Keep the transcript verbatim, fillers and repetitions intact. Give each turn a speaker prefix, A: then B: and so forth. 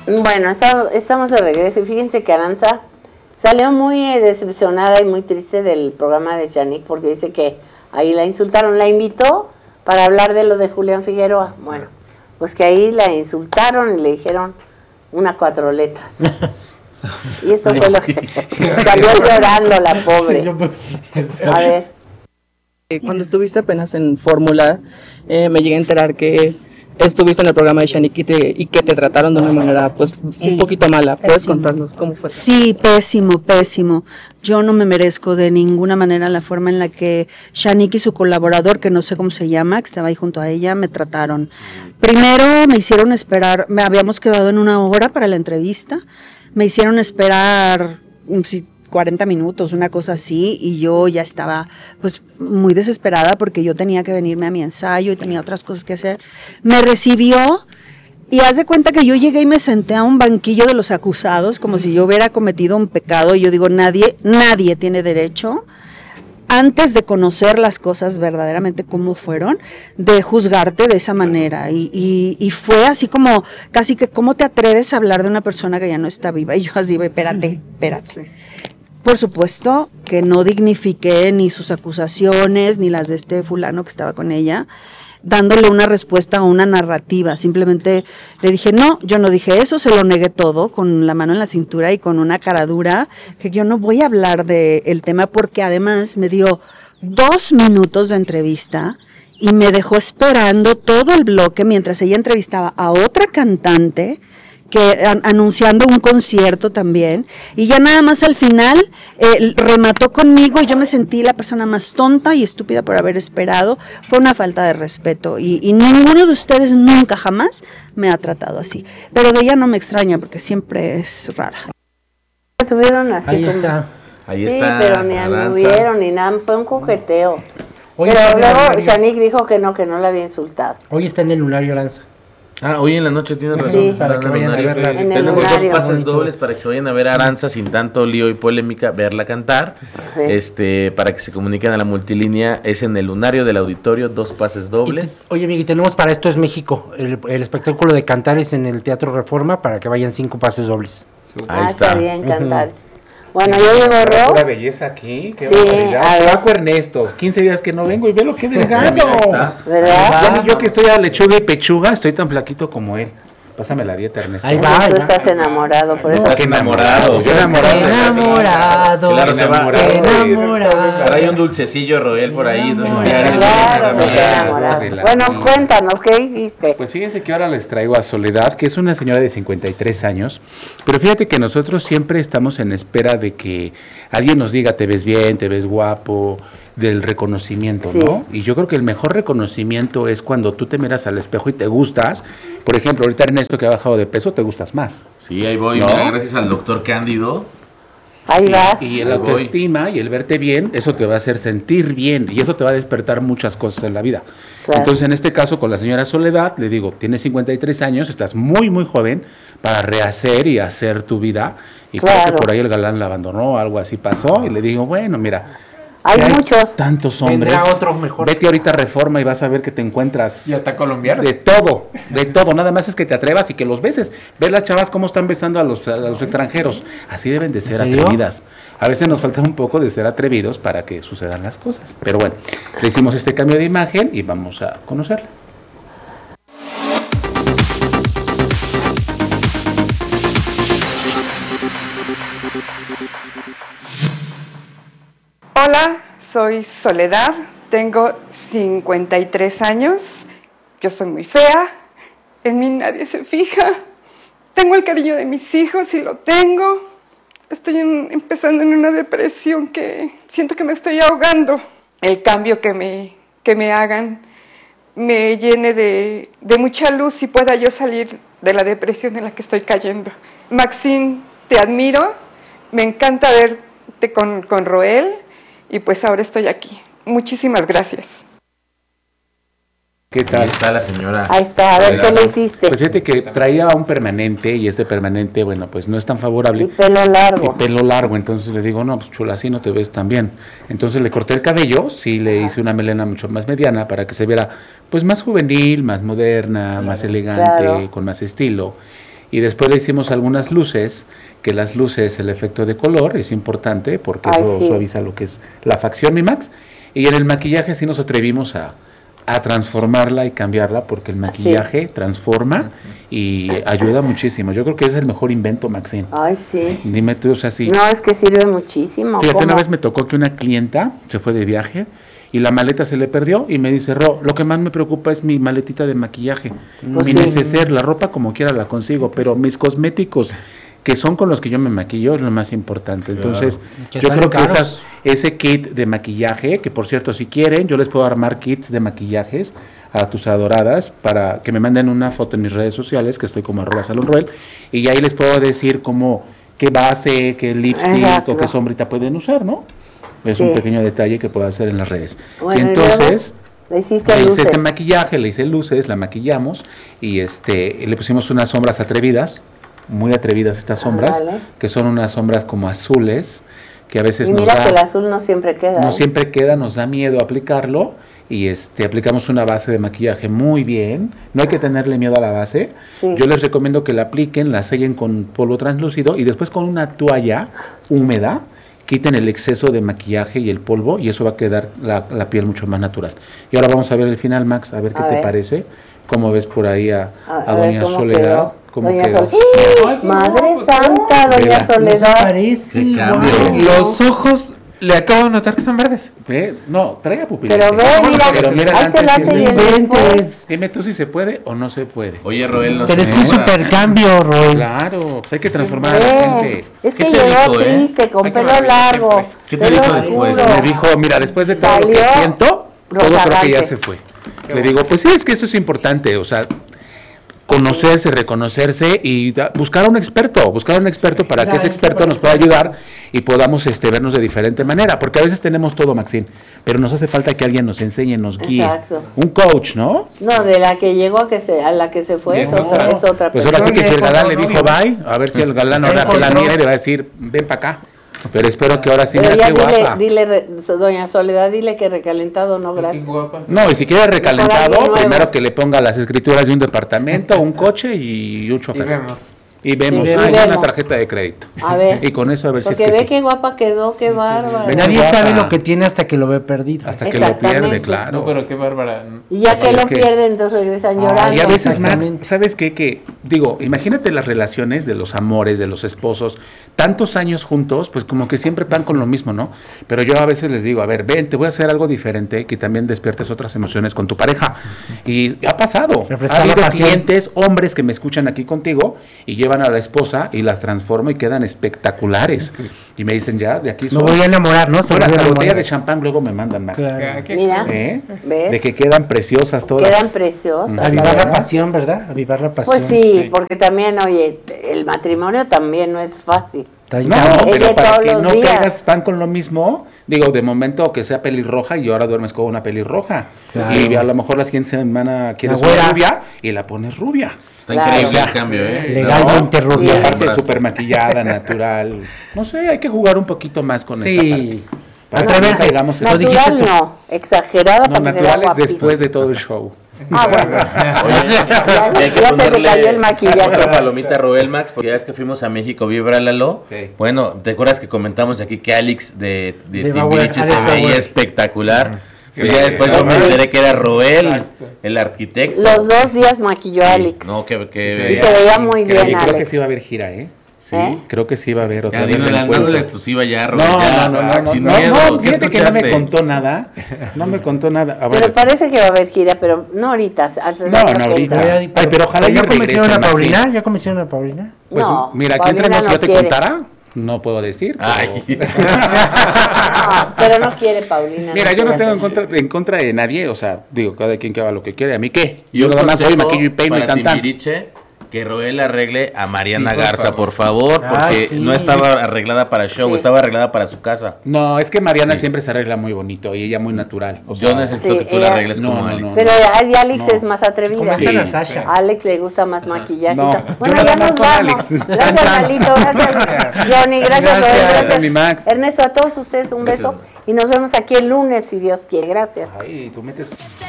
A: Bueno, está, estamos de regreso y fíjense que Aranza salió muy eh, decepcionada y muy triste del programa de Shanique porque dice que ahí la insultaron, la invitó para hablar de lo de Julián Figueroa. Bueno, pues que ahí la insultaron y le dijeron una cuatro letras. Y esto fue lo que salió llorando la pobre. A ver.
B: Cuando estuviste apenas en Fórmula, eh, me llegué a enterar que estuviste en el programa de Shanique y, te, y que te trataron de una manera pues sí, un poquito mala. ¿Puedes pésimo. contarnos cómo fue?
C: Sí, pésimo, pésimo. Yo no me merezco de ninguna manera la forma en la que Shanique y su colaborador, que no sé cómo se llama, que estaba ahí junto a ella, me trataron. Primero me hicieron esperar, me habíamos quedado en una hora para la entrevista, me hicieron esperar un cuarenta minutos, una cosa así, y yo ya estaba pues muy desesperada porque yo tenía que venirme a mi ensayo y tenía otras cosas que hacer. Me recibió y haz de cuenta que yo llegué y me senté a un banquillo de los acusados como si yo hubiera cometido un pecado, y yo digo, nadie, nadie tiene derecho, antes de conocer las cosas verdaderamente como fueron, de juzgarte de esa manera. Y, y, y fue así como, casi que, ¿cómo te atreves a hablar de una persona que ya no está viva? Y yo así, espérate, espérate. Por supuesto que no dignifiqué ni sus acusaciones, ni las de este fulano que estaba con ella, dándole una respuesta o una narrativa. Simplemente le dije, no, yo no dije eso, se lo negué todo, con la mano en la cintura y con una cara dura, que yo no voy a hablar del tema, porque además me dio dos minutos de entrevista y me dejó esperando todo el bloque mientras ella entrevistaba a otra cantante, que an, anunciando un concierto también, y ya nada más al final eh, remató conmigo y yo me sentí la persona más tonta y estúpida por haber esperado. Fue una falta de respeto y, y ninguno de ustedes nunca jamás me ha tratado así, pero de ella no me extraña porque siempre es rara.
A: Tuvieron así
D: ahí
A: como...
D: está,
A: ahí sí, está, pero ni anduvieron ni nada, fue un coqueteo.
D: Hoy
A: pero luego Shanique dijo que no, que no la había insultado.
D: Hoy está en el lunario Aranza.
E: Ah, hoy en la noche tienen razón.
A: Sí.
D: Para que vayan a verla.
A: En el
E: Tenemos
A: lunario.
E: dos pases dobles para que se vayan a ver a Aranza sin tanto lío y polémica, verla cantar.
A: Sí.
E: Este, para que se comuniquen a la multilínea, es en el lunario del auditorio, dos pases dobles.
D: Te, oye, Miguel, tenemos para Esto es México, el, el espectáculo de Cantar es en el Teatro Reforma para que vayan cinco pases dobles.
A: Ahí ah,
E: está.
A: está bien, Cantar.
F: Uh-huh.
A: Bueno, ya llegó Ro.
F: Una belleza aquí, qué
A: sí,
F: barbaridad. Paco Ernesto, quince días que no vengo y ve lo que delgado.
A: ¿Verdad?
F: Bueno, yo que estoy a lechuga y pechuga, estoy tan flaquito como él. Pásame la dieta, Ernesto.
D: Ahí va, ahí
A: Tú
D: va.
A: estás enamorado, por
E: No,
A: eso.
E: que enamorado.
F: Estoy enamorado.
D: Enamorado.
E: Claro, se va.
D: Enamorado.
E: Ahora hay un dulcecillo Roel por ahí. Entonces, ya eres
A: Claro, que
E: también.
A: está enamorado. Bueno, cuéntanos, ¿qué hiciste?
F: Pues fíjense que ahora les traigo a Soledad, que es una señora de cincuenta y tres años, pero fíjate que nosotros siempre estamos en espera de que alguien nos diga, te ves bien, te ves guapo, del reconocimiento, sí. ¿no? Y yo creo que el mejor reconocimiento es cuando tú te miras al espejo y te gustas. Por ejemplo, ahorita Ernesto, que ha bajado de peso, te gustas más.
E: Sí, ahí voy,
F: ¿no?
E: Mira, gracias al doctor Cándido.
A: Ahí
F: y,
A: vas.
F: Y el autoestima y el verte bien, eso te va a hacer sentir bien y eso te va a despertar muchas cosas en la vida. Claro. Entonces, en este caso, con la señora Soledad, le digo, tienes cincuenta y tres años, estás muy, muy joven para rehacer y hacer tu vida. Y claro. creo que por ahí el galán la abandonó, algo así pasó, y le digo, bueno, mira...
A: Hay, hay muchos.
F: Tantos hombres.
D: Vendrá otro mejor.
F: Vete ahorita a Reforma y vas a ver que te encuentras.
D: Y hasta colombiano.
F: De todo, de todo. Nada más es que te atrevas y que los beses. Ve las chavas cómo están besando a los, a los extranjeros. Así deben de ser atrevidas. A veces nos falta un poco de ser atrevidos para que sucedan las cosas. Pero bueno, le hicimos este cambio de imagen y vamos a conocerla.
G: Hola, soy Soledad, tengo cincuenta y tres años, yo soy muy fea, en mí nadie se fija, tengo el cariño de mis hijos y lo tengo, estoy en, empezando en una depresión que siento que me estoy ahogando. El cambio que me, que me hagan me llene de, de mucha luz y pueda yo salir de la depresión en la que estoy cayendo. Maxine, te admiro, me encanta verte con, con Roel. Y pues ahora estoy aquí. Muchísimas gracias.
F: ¿Qué tal?
E: Ahí está la señora.
A: Ahí está, a ver, ¿qué le hiciste?
F: Pues fíjate que traía un permanente y este permanente, bueno, pues no es tan favorable.
A: Y pelo largo.
F: Y pelo largo, entonces le digo, no, pues chula, así no te ves tan bien. Entonces le corté el cabello, sí le hice una melena mucho más mediana para que se viera pues más juvenil, más moderna, más elegante, claro. con más estilo. y después le hicimos algunas luces, que las luces, el efecto de color es importante porque
A: Ay,
F: eso
A: sí.
F: suaviza lo que es la facción, mi Max, y en el maquillaje sí nos atrevimos a, a transformarla y cambiarla porque el maquillaje transforma y ayuda muchísimo. Yo creo que es el mejor invento, Maxine.
A: Ay, sí.
F: Dime tú, o sea, sí.
A: No, es que sirve muchísimo.
F: Fíjate,
A: ¿cómo?
F: una vez me tocó que una clienta se fue de viaje y la maleta se le perdió y me dice, Ro, lo que más me preocupa es mi maletita de maquillaje,
A: Pues
F: mi
A: sí.
F: neceser, la ropa como quiera la consigo, pero mis cosméticos, que son con los que yo me maquillo, es lo más importante. Entonces,
D: Que
F: yo
D: salen
F: creo que
D: caros.
F: esas, ese kit de maquillaje, que por cierto, si quieren, yo les puedo armar kits de maquillajes a tus adoradas para que me manden una foto en mis redes sociales, que estoy como arroba salonruel, y ahí les puedo decir como qué base, qué lipstick
A: Exacto.
F: o qué sombrita pueden usar, ¿no? Es
A: Sí.
F: un pequeño detalle que puedo hacer en las redes.
A: Bueno,
F: y
A: y
F: entonces,
A: luego le hiciste
F: le hice
A: luces.
F: este maquillaje, le hice luces, la maquillamos y este le pusimos unas sombras atrevidas, muy atrevidas estas sombras,
A: Ándale.
F: que son unas sombras como azules, que a veces
A: Y
F: nos
A: mira
F: da,
A: que el azul no siempre queda.
F: no
A: ¿eh?
F: siempre queda, nos da miedo aplicarlo y este aplicamos una base de maquillaje muy bien, no hay que tenerle miedo a la base.
A: Sí.
F: Yo les recomiendo que la apliquen, la sellen con polvo translúcido y después con una toalla húmeda quiten el exceso de maquillaje y el polvo y eso va a quedar la, la piel mucho más natural. Y ahora vamos a ver el final, Max, a ver qué
A: A
F: te
A: ver.
F: parece, cómo ves por ahí a,
A: A-
F: a
A: a ver
F: Doña
A: cómo
F: Soledad,
A: quedó.
F: cómo
A: Doña
F: quedó.
A: Sol- ¡Eh! Madre Santa, Doña
F: Vela.
D: No se
A: Soledad.
D: parece.
E: Qué cambio.
D: Guau. Los ojos, le acabo de notar que son verdes.
F: Ve, no, trae a pupilente.
A: Pero ve, mira,
F: Pero mira el
A: ahí te
F: antes y
A: late
F: el
A: y el
F: después.
A: después.
F: Dime tú si se puede o no se puede.
E: Oye, Roel, no
D: Pero
E: sé
D: es un
E: cómo era.
D: supercambio, Roel.
F: Claro, pues hay que transformar a la
A: Ve,
F: gente.
A: es
E: ¿Qué
A: que
E: te
A: llegó
E: dijo, eh?
A: triste, con
F: Hay que
A: pelo
F: reír
A: largo.
F: siempre.
E: ¿Qué te
A: pelo
E: dijo después?
A: oscuro.
F: Me dijo, mira, después de todo lo que
A: Salió
F: siento, todo creo que
A: rozagante.
F: ya se fue. Le digo, pues sí, es que eso es importante, o sea, conocerse, reconocerse y da- buscar a un experto, buscar a un experto para que ese experto nos pueda ayudar y podamos este, vernos de diferente manera, porque a veces tenemos todo, Maxine, pero nos hace falta que alguien nos enseñe, nos guíe.
A: Exacto.
F: Un coach, ¿no?
A: No, de la que llegó a que se, a la que se fue es
D: Bien,
A: otra,
D: no.
A: es otra
F: Pues
A: persona.
F: ahora sí que si el galán le
D: Novio.
F: dijo bye, a ver si el galán
D: Ven
F: ahora
D: con
F: la
D: novio.
F: mira y le va a decir, ven para acá. Pero espero que ahora sí,
A: Pero
F: mira
A: ya
F: qué
A: dile,
F: guapa.
A: dile, re- so- Doña Soledad, dile que recalentado, no,
D: Qué
A: gracias.
D: guapa.
F: No, y si quiere recalentado,
A: alguien nuevo.
F: primero que le ponga las escrituras de un departamento, un coche y un
D: Y
F: chofer.
D: vemos.
F: Y vemos,
A: Sí,
F: ah, y
A: vemos.
F: una tarjeta de crédito.
A: A ver.
F: Y con eso a ver si es
A: Porque
F: que
A: ve
F: sí.
A: qué guapa quedó, qué bárbara.
F: Venga,
D: Nadie
F: guapa.
D: sabe lo que tiene hasta que lo ve perdido.
F: Hasta que lo
A: Exactamente.
F: pierde, claro.
H: No, pero qué bárbara.
A: Y ya
F: Pues
A: que
F: es
A: lo
F: que-
A: pierden, entonces regresan
D: Ah,
A: llorando.
F: Y a veces, Max,
D: Exactamente.
F: ¿sabes qué? Que, digo, imagínate las relaciones de los amores, de los esposos, tantos años juntos, pues como que siempre van con lo mismo, ¿no? Pero yo a veces les digo, a ver, ven, te voy a hacer algo diferente, que también despiertes otras emociones con tu pareja. Y ha pasado.
D: Refrescar
F: Ha
D: la
F: habido
D: pasión.
F: clientes, hombres que me escuchan aquí contigo y llevan a la esposa y las transformo y quedan espectaculares. Y me dicen, ya, de aquí
D: Me
F: son.
D: voy a enamorar, ¿no? Se
F: Bueno,
D: volvió a
F: hasta botella
D: enamorar.
F: de champán luego me mandan, Max.
D: Claro.
A: Mira,
F: ¿Eh?
A: ¿ves?
F: De que quedan preciosas todas.
A: Quedan preciosas. la
D: Avivar la
A: verdad.
D: pasión, ¿verdad? Avivar la pasión.
A: Pues sí, porque también, oye, el matrimonio también no es fácil.
D: Está
F: No,
D: ahí.
A: Es
F: pero
A: de
F: para
A: todos
F: que
A: los
F: no
A: días.
F: caigas pan con lo mismo, digo, de momento que sea pelirroja y ahora duermes con una pelirroja.
D: Claro.
F: Y a lo mejor la siguiente semana quieres
D: La
F: una
D: güera.
F: rubia y la pones rubia.
E: Está
A: Claro.
E: increíble
F: O sea,
E: el cambio, ¿eh?
D: legalmente
E: No,
F: Y
D: rubia.
F: aparte
E: Brazo.
F: súper maquillada, natural. No sé, hay que jugar un poquito más con esta
D: Sí.
F: parte. Para que
D: Atreverse.
F: no caigamos en
D: Lo dijiste
A: Natural
D: tú.
A: no, exagerada
F: No,
A: para que se vea
F: naturales
A: guapísima.
F: después de todo el show.
A: Ah, bueno.
E: Oye,
A: Ya,
E: hay que
A: ya se le
E: ponerle
A: cayó el maquillaje.
E: otra palomita a Roel, Max, porque ya es que fuimos a México, víbralalo.
F: Sí.
E: Bueno, ¿te acuerdas que comentamos aquí que Alex de, de,
D: De
E: Timbiriche
D: Bauer,
E: se
D: Alex
E: veía
D: Bauer.
E: espectacular?
F: Sí.
E: Pues ya después yo me enteré que era Roel, el arquitecto.
A: Los dos días maquilló
E: Sí,
A: a Alex.
E: No, que, que
A: Y
E: veía-
A: se veía muy
F: Y
A: bien,
F: creo que
A: Alex.
F: sí va a haber gira, ¿eh?
E: Sí.
A: ¿Eh?
F: Creo que sí va a haber otra
E: Ya,
F: vez
E: dinos,
F: reencuentro.
E: dando la exclusiva ya, Roel.
F: No,
E: ya,
F: no, no, no, no,
E: sin
F: no,
E: miedo.
F: no,
E: ¿Qué
F: fíjate que no me
E: escuchaste?
F: contó nada, no me contó nada. Ah,
A: Pero
F: bueno,
A: parece que va a haber gira, pero no ahorita. hasta el
F: No,
A: año
F: no
A: que
F: ahorita.
A: entra.
F: Ay, pero ojalá
D: ¿Ya
F: ella
D: convencieron
F: regrese,
D: a Paulina?
F: Maxi.
D: ¿Ya convencieron a Paulina?
F: pues
A: No,
F: mira, aquí
A: Paulina
F: entre nos
A: no
F: yo te
A: quiere.
F: contara, no puedo decir. pero-
E: Ay.
A: No, pero no quiere Paulina.
F: Mira, yo no
A: quiere
F: tengo en
A: hacer.
F: contra, en contra de nadie, o sea, digo, cada quien que haga lo que quiere, a mí qué.
E: Y
F: Yo
E: un
F: nada más voy,
E: consejo
F: maquillo y peino y
E: para
F: tan tan.
E: Timbiriche, que Roel arregle a Mariana
F: Sí, por
E: Garza,
F: favor.
E: por favor,
D: Ah,
E: porque
D: sí.
E: no estaba arreglada para show,
A: Sí.
E: estaba arreglada para su casa.
F: No, es que Mariana
E: Sí.
F: siempre se arregla muy bonito y ella muy natural. O
E: Yo
F: sea,
E: necesito
A: Sí,
E: que tú la
A: ella-
E: arregles
F: No,
E: como
F: no,
E: Alex.
F: no,
A: Pero ay, Alex
F: No.
A: es más atrevida.
D: Convencen
F: Sí.
D: a Sasha.
A: A Alex le gusta más maquillaje.
F: No,
A: y tal.
F: yo
A: Bueno,
F: nada
A: ya
F: más
A: nos
F: con
A: vamos.
F: Alex.
A: Gracias, Lalito. Gracias, Johnny. Gracias,
F: Gracias,
A: Roel,
F: gracias, mi Max.
A: Ernesto, a todos ustedes un beso. Y nos vemos aquí el lunes, si Dios quiere. Gracias.
F: Ay, tú metes